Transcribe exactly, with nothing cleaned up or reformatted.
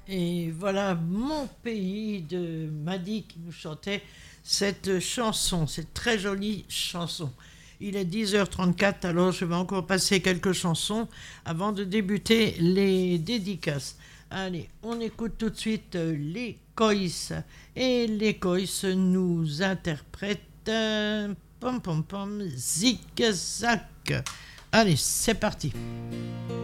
Et voilà Mon pays de Madi qui nous chantait cette chanson, cette très jolie chanson. Il est dix heures trente-quatre, alors je vais encore passer quelques chansons avant de débuter les dédicaces. Allez, on écoute tout de suite euh, les Coïs. Et les Coïs nous interprètent euh, pom pom pom zig zag. Allez, c'est parti.